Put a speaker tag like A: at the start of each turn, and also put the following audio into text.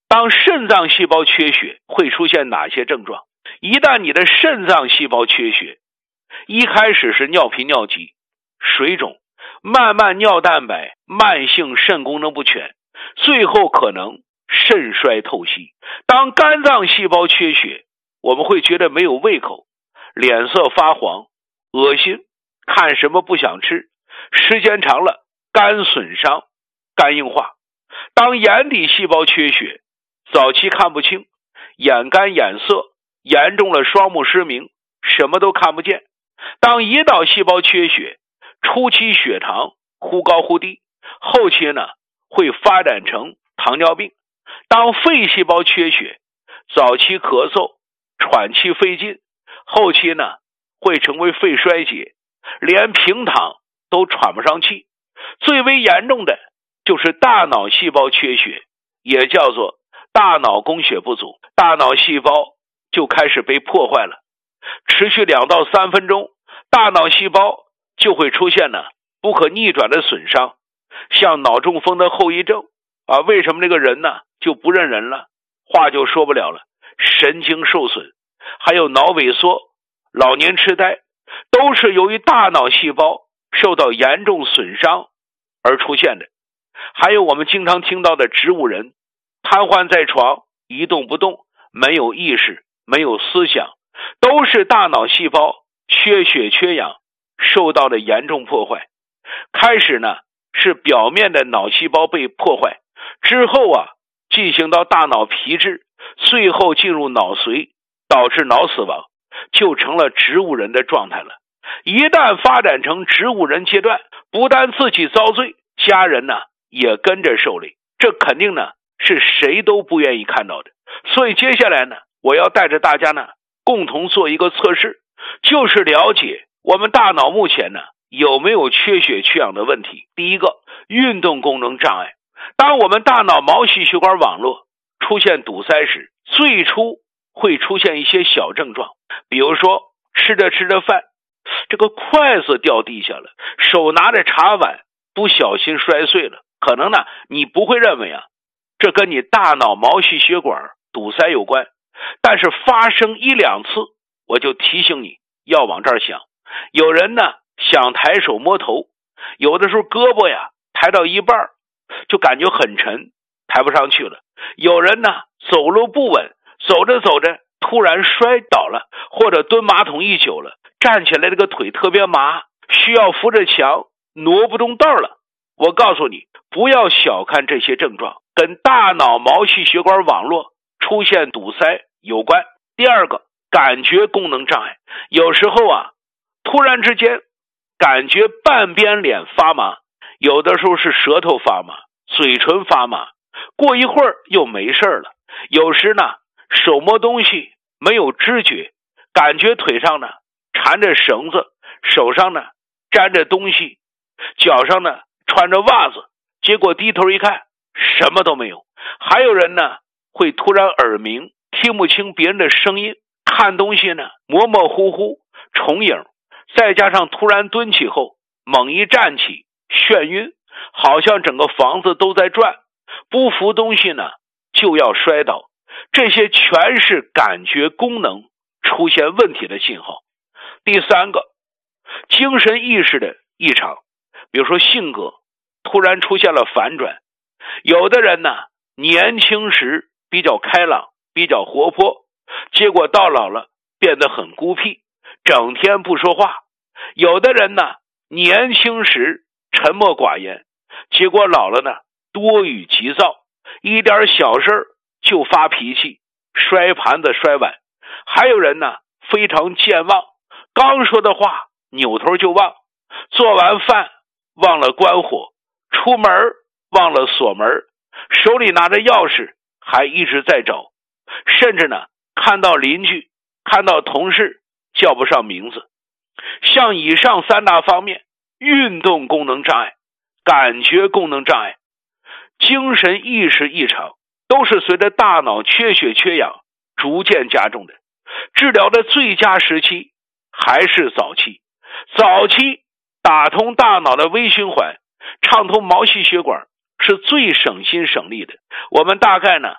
A: 当肾脏细胞缺血会出现哪些症状？一旦你的肾脏细胞缺血，一开始是尿频尿急、水肿，慢慢尿蛋白、慢性肾功能不全，最后可能肾衰透析。当肝脏细胞缺血，我们会觉得没有胃口，脸色发黄、恶心，看什么不想吃，时间长了肝损伤、肝硬化。当眼底细胞缺血，早期看不清，眼干眼涩，严重了双目失明，什么都看不见。当胰岛细胞缺血，初期血糖忽高忽低，后期呢会发展成糖尿病。当肺细胞缺血，早期咳嗽、喘气费劲，后期呢会成为肺衰竭，连平躺都喘不上气。最为严重的就是大脑细胞缺血，也叫做大脑供血不足，大脑细胞就开始被破坏了，持续2到3分钟，大脑细胞就会出现了不可逆转的损伤，像脑中风的后遗症啊。为什么这个人呢就不认人了，话就说不了了，神经受损，还有脑萎缩、老年痴呆，都是由于大脑细胞受到严重损伤而出现的。还有我们经常听到的植物人，瘫痪在床，一动不动，没有意识，没有思想，都是大脑细胞缺血缺氧受到的严重破坏。开始呢是表面的脑细胞被破坏，之后进行到大脑皮质，最后进入脑髓，导致脑死亡，就成了植物人的状态了。一旦发展成植物人阶段，不但自己遭罪，家人呢也跟着受累，这肯定呢是谁都不愿意看到的。所以接下来呢，我要带着大家呢共同做一个测试，就是了解我们大脑目前呢有没有缺血缺氧的问题。第一个，运动功能障碍。当我们大脑毛细血管网络出现堵塞时，最初会出现一些小症状，比如说吃着吃着饭，这个筷子掉地下了，手拿着茶碗不小心摔碎了。可能呢你不会认为这跟你大脑毛细血管堵塞有关，但是发生1、2次，我就提醒你要往这儿想。有人呢想抬手摸头，有的时候胳膊抬到一半就感觉很沉，抬不上去了。有人呢走路不稳，走着走着突然摔倒了，或者蹲马桶一久了，站起来这个腿特别麻，需要扶着墙挪不动道了。我告诉你，不要小看这些症状，跟大脑毛细血管网络出现堵塞有关。第二个，感觉功能障碍。有时候突然之间感觉半边脸发麻，有的时候是舌头发麻，嘴唇发麻，过一会儿又没事了。有时呢手摸东西没有知觉，感觉腿上呢缠着绳子，手上呢沾着东西，脚上呢穿着袜子，结果低头一看什么都没有。还有人呢会突然耳鸣，听不清别人的声音，看东西呢模模糊糊，重影，再加上突然蹲起后猛一站起，眩晕，好像整个房子都在转，不扶东西呢就要摔倒。这些全是感觉功能出现问题的信号。第三个，精神意识的异常，比如说性格突然出现了反转。有的人呢年轻时比较开朗，比较活泼，结果到老了变得很孤僻，整天不说话。有的人呢年轻时沉默寡言，结果老了呢多语急躁，一点小事就发脾气，摔盘子摔碗。还有人呢非常健忘，刚说的话扭头就忘，做完饭忘了关火，出门忘了锁门，手里拿着钥匙还一直在找，甚至呢看到邻居看到同事叫不上名字。像以上3大方面，运动功能障碍、感觉功能障碍、精神意识异常，都是随着大脑缺血缺氧逐渐加重的。治疗的最佳时期还是早期，早期打通大脑的微循环，畅通毛细血管是最省心省力的。我们大概呢